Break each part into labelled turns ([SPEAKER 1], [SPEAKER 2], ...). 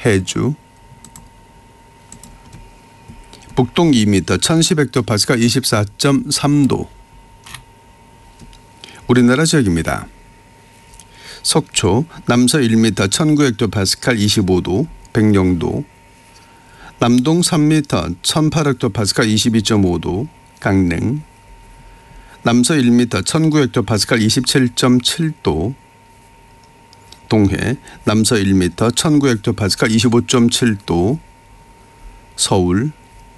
[SPEAKER 1] 해주, 북동 2m 1100헥토파스칼 24.3도. 우리나라 지역입니다. 속초 남서 1m 1900헥토파스칼 25도 백령도, 남동 3m 1800헥토파스칼 22.5도 강릉, 남서 1m 1900헥토파스칼 27.7도 동해, 남서 1m 1900헥토파스칼 25.7도 서울,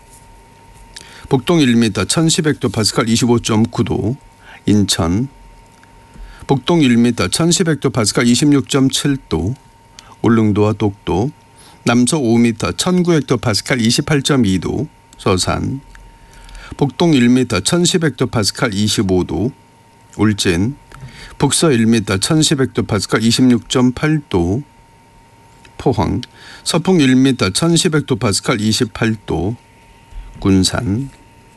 [SPEAKER 1] 북동 1m 1010헥토파스칼 25.9도 인천, 북동 1m 1010헥토파스칼 26.7도 울릉도와 독도, 남서 5m 1900헥토파스칼 28.2도 서산, 북동 1m 1010헥토파스칼 25도 울진, 북서 1m 1010헥토파스칼 26.8도 포항, 서풍 1m 1010헥토파스칼 28도 군산,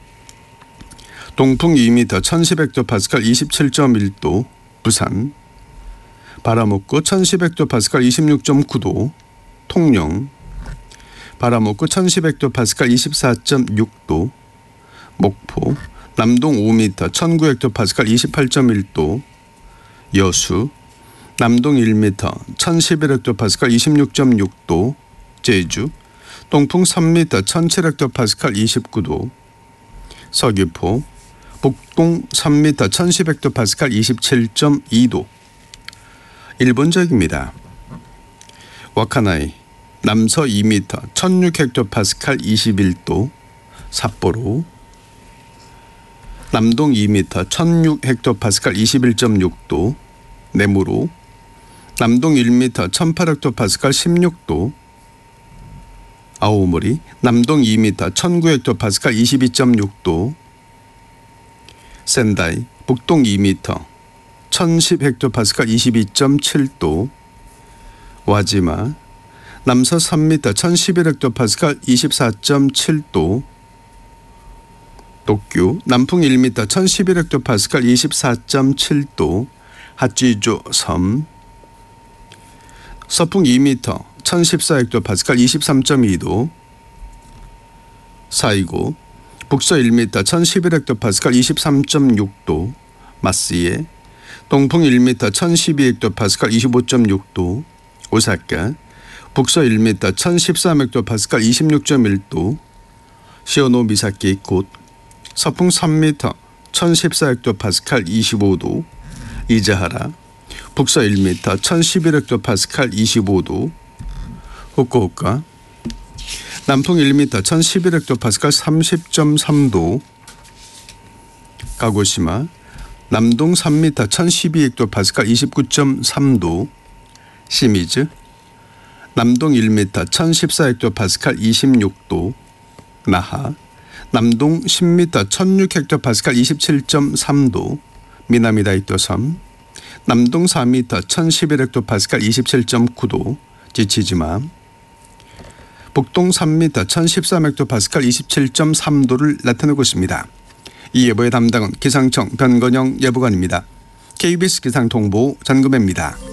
[SPEAKER 1] 동풍 2m 1010헥토파스칼 27.1도 부산, 바람업고 1010헥토파스칼 26.9도 통영, 바람업고 1010헥토파스칼 24.6도 목포, 남동 5m 1900헥토파스칼 28.1도 여수, 남동 1m 1011헥토파스칼 26.6도 제주, 동풍 3m 1007헥토파스칼 29도 서귀포, 북동 3m 1010헥토파스칼 27.2도. 일본 지역입니다. 와카나이 남서 2m 1006헥토파스칼 21도 삿포로, 남동 2m 1006헥토파스칼 21.6도 네무로, 남동 1m 1008헥토파스칼 16도 아오모리, 남동 2m 1009헥토파스칼 22.6도 센다이, 북동 2m 1010헥토파스칼 22.7도 와지마, 남서 3m 1011헥토파스칼 24.7도 도쿄, 남풍 1m 1011헥토파스칼 24.7도 하치조 섬, 서풍 2m 1014헥토파스칼 23.2도 사이고, 북서 1m 1011헥토파스칼 23.6도 마쓰예, 동풍 1m 1012헥토파스칼 25.6도 오사카, 북서 1m 1013헥토파스칼 26.1도 시오노미사키 곧, 서풍 3m 1014헥토파스칼 25도 이자하라, 북서 1m 1011헥토파스칼 25도 후쿠오카, 남풍 1m 1011헥토파스칼 30.3도 가고시마, 남동 3m 1012헥토파스칼 29.3도 시미즈, 남동 1m 1014헥토파스칼 26도 나하, 남동 10m 1006헥토파스칼 27.3도 미나미다이토섬, 남동 4m 1011헥토파스칼 27.9도 지치지마, 북동 3m 1013헥토파스칼 27.3도를 나타내고 있습니다. 이 예보의 담당은 기상청 변건영 예보관입니다. KBS 기상통보 전금혜입니다.